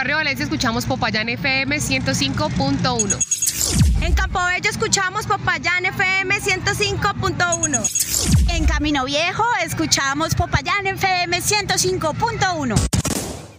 Barrio Valencia escuchamos Popayán FM 105.1. En Campobello escuchamos Popayán FM 105.1. En Camino Viejo escuchamos Popayán FM 105.1.